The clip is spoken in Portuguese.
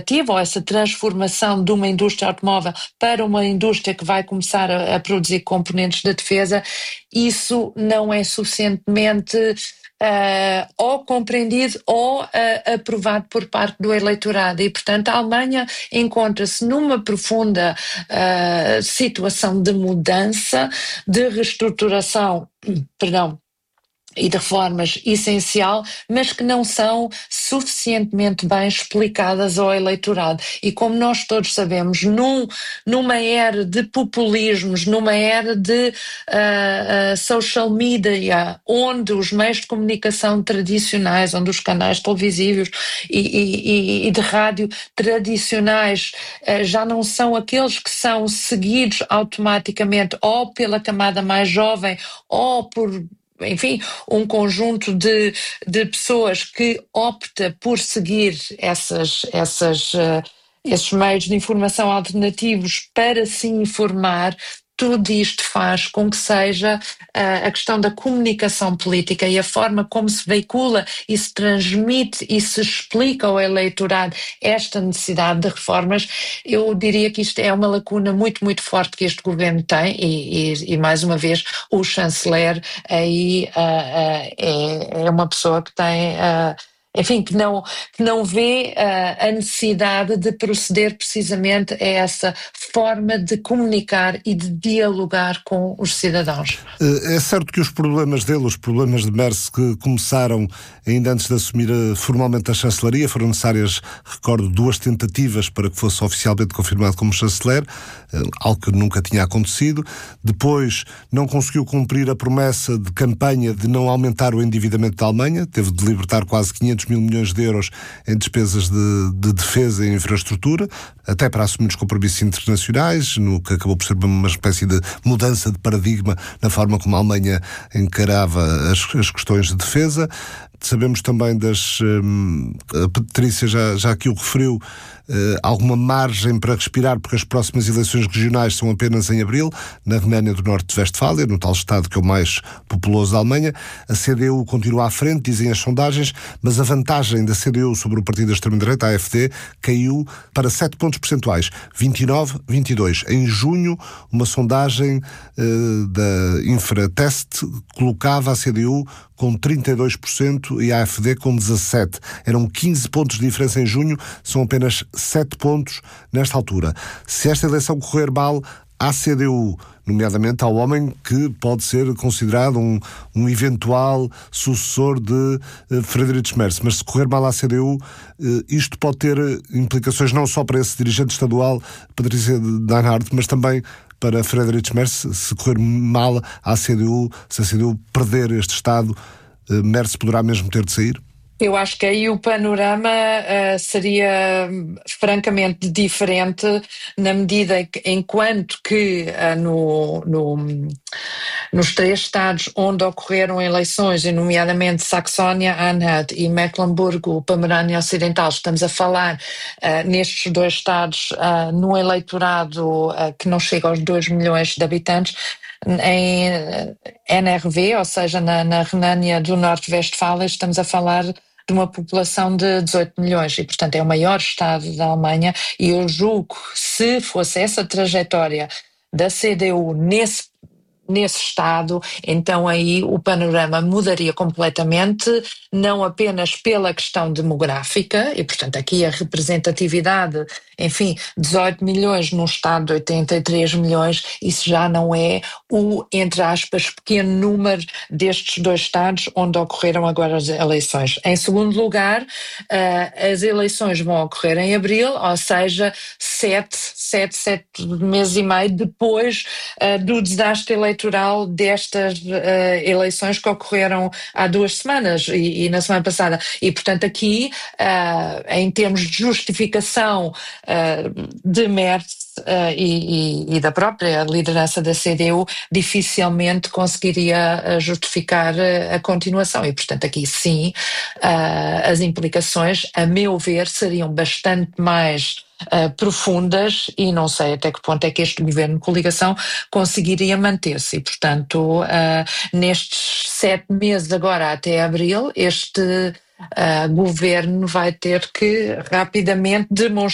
alternativa, ou essa transformação de uma indústria automóvel para uma indústria que vai começar a produzir componentes de defesa, isso não é suficientemente ou compreendido ou aprovado por parte do eleitorado. E, portanto, a Alemanha encontra-se numa profunda situação de mudança, de reestruturação, perdão, e de reformas essencial, mas que não são suficientemente bem explicadas ao eleitorado. E como nós todos sabemos, numa era de populismos, numa era de social media, onde os meios de comunicação tradicionais, onde os canais televisivos e de rádio tradicionais já não são aqueles que são seguidos automaticamente ou pela camada mais jovem ou por, enfim, um conjunto de pessoas que opta por seguir esses meios de informação alternativos para se informar. Tudo isto faz com que seja a questão da comunicação política e a forma como se veicula e se transmite e se explica ao eleitorado esta necessidade de reformas. Eu diria que isto é uma lacuna muito, muito forte que este governo tem e mais uma vez, o chanceler aí é uma pessoa que tem... enfim, que não vê a necessidade de proceder precisamente a essa forma de comunicar e de dialogar com os cidadãos. É certo que os problemas dele, os problemas de Merz, que começaram ainda antes de assumir formalmente a chancelaria, foram necessárias, recordo, 2 tentativas para que fosse oficialmente confirmado como chanceler, algo que nunca tinha acontecido. Depois não conseguiu cumprir a promessa de campanha de não aumentar o endividamento da Alemanha, teve de libertar quase 500 mil milhões de euros em despesas de defesa e infraestrutura, até para assumir os compromissos internacionais, no que acabou por ser uma espécie de mudança de paradigma na forma como a Alemanha encarava as questões de defesa. Sabemos também a Patrícia já aqui o referiu, alguma margem para respirar, porque as próximas eleições regionais são apenas em abril, na Renânia do Norte de Westfália, no tal estado que é o mais populoso da Alemanha. A CDU continua à frente, dizem as sondagens, mas a vantagem da CDU sobre o partido da extrema-direita, a AfD, caiu para 7 pontos percentuais, 29-22. Em junho, uma sondagem da Infratest colocava a CDU com 32% e a AfD com 17%. Eram 15 pontos de diferença em junho, são apenas 7 pontos nesta altura. Se esta eleição correr mal, à CDU, nomeadamente ao homem que pode ser considerado um eventual sucessor de Friedrich Merz, mas se correr mal à CDU, isto pode ter implicações não só para esse dirigente estadual, Patrícia Deinhardt, mas também para Friedrich Merz. Se correr mal à CDU, se a CDU perder este Estado, Merz poderá mesmo ter de sair? Eu acho que aí o panorama seria francamente diferente, na medida que, enquanto que nos 3 estados onde ocorreram eleições, e nomeadamente Saxónia-Anhalt e Mecklemburgo-Pomerânia Ocidental, estamos a falar nestes 2 estados num eleitorado que não chega aos 2 milhões de habitantes. Em NRV, ou seja, na Renânia do Norte-Westfália, estamos a falar de uma população de 18 milhões e, portanto, é o maior estado da Alemanha, e eu julgo que se fosse essa trajetória da CDU nesse estado, então aí o panorama mudaria completamente, não apenas pela questão demográfica, e portanto aqui a representatividade, enfim, 18 milhões num estado de 83 milhões, isso já não é o, entre aspas, pequeno número destes 2 estados onde ocorreram agora as eleições. Em segundo lugar, as eleições vão ocorrer em abril, ou seja, 7 meses e meio depois do desastre eleitoral destas eleições que ocorreram há 2 semanas e na semana passada. E, portanto, aqui, em termos de justificação de Merz e da própria liderança da CDU, dificilmente conseguiria justificar a continuação. E, portanto, aqui sim, as implicações, a meu ver, seriam bastante mais profundas, e não sei até que ponto é que este governo de coligação conseguiria manter-se. E, portanto, nestes 7 meses agora até abril, este governo vai ter que rapidamente demonstrar